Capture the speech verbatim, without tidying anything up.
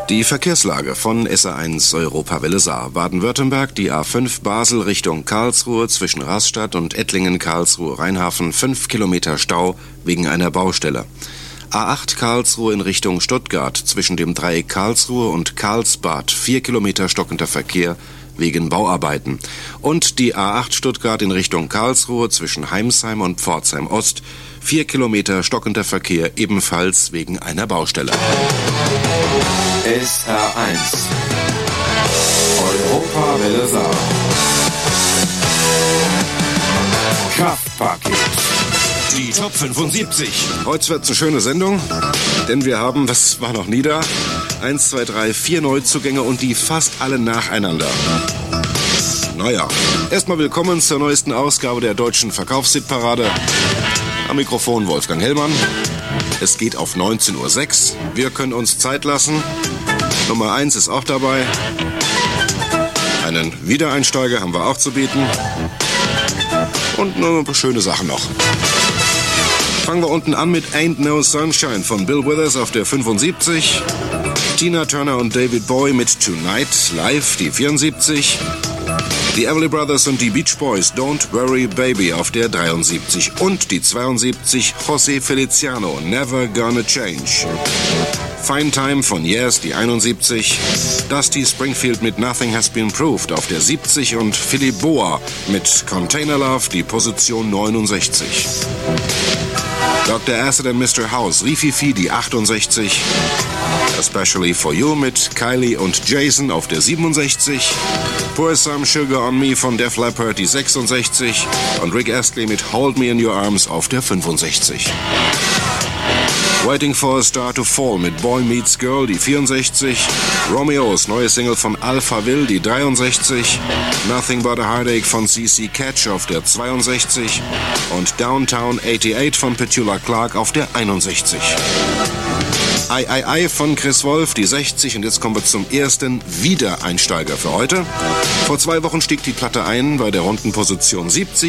Die Verkehrslage von S A eins Europawelle Saar. Baden-Württemberg, die A fünf Basel Richtung Karlsruhe zwischen Rastatt und Ettlingen-Karlsruhe-Rheinhafen, fünf Kilometer Stau wegen einer Baustelle. A acht Karlsruhe in Richtung Stuttgart zwischen dem Dreieck Karlsruhe und Karlsbad, vier Kilometer stockender Verkehr wegen Bauarbeiten. Und die A acht Stuttgart in Richtung Karlsruhe zwischen Heimsheim und Pforzheim Ost, vier Kilometer stockender Verkehr ebenfalls wegen einer Baustelle. S R eins Europawelle Saar. Kraftpaket. Die Top fünfundsiebzig. Heute wird es eine schöne Sendung, denn wir haben, was war noch nie da, eins, zwei, drei, vier Neuzugänge und die fast alle nacheinander. Naja, erstmal willkommen zur neuesten Ausgabe der deutschen Verkaufshitparade. Am Mikrofon Wolfgang Hellmann. Es geht auf neunzehn Uhr sechs. Wir können uns Zeit lassen. Nummer eins ist auch dabei. Einen Wiedereinsteiger haben wir auch zu bieten. Und ein paar schöne Sachen noch. Fangen wir unten an mit Ain't No Sunshine von Bill Withers auf der fünfundsiebzig. Tina Turner und David Bowie mit Tonight live, die vierundsiebzig. Die Everly Brothers und die Beach Boys, Don't Worry Baby auf der dreiundsiebzig. Und die zweiundsiebzig, José Feliciano, Never Gonna Change. Fine Time von Yes, die einundsiebzig. Dusty Springfield mit Nothing Has Been Proved auf der siebzig. Und Philip Boa mit Container Love, die Position neunundsechzig. Doktor Acid and Mister House, Rififi, die achtundsechzig. Especially for You mit Kylie und Jason auf der siebenundsechzig. Pour Some Sugar on Me von Def Leppard, die sechsundsechzig. Und Rick Astley mit Hold Me in Your Arms auf der fünfundsechzig. Waiting for a Star to Fall mit Boy Meets Girl, die vierundsechzig. Romeos, neue Single von Alphaville, die dreiundsechzig. Nothing But a Heartache von C C Catch auf der zweiundsechzig. Und Downtown achtundachtzig von Petula Clark auf der einundsechzig. Ei, ei, ei von Chris Wolf, die sechzig. Und jetzt kommen wir zum ersten Wiedereinsteiger für heute. Vor zwei Wochen stieg die Platte ein bei der runden Position siebzig.